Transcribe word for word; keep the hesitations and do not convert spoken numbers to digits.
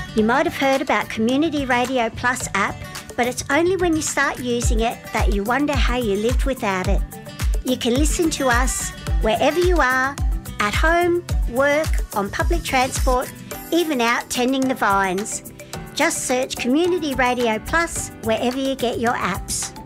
You might have heard about Community Radio Plus app, but it's only when you start using it that you wonder how you lived without it. You can listen to us wherever you are, at home, work, on public transport, even out tending the vines. Just search Community Radio Plus wherever you get your apps.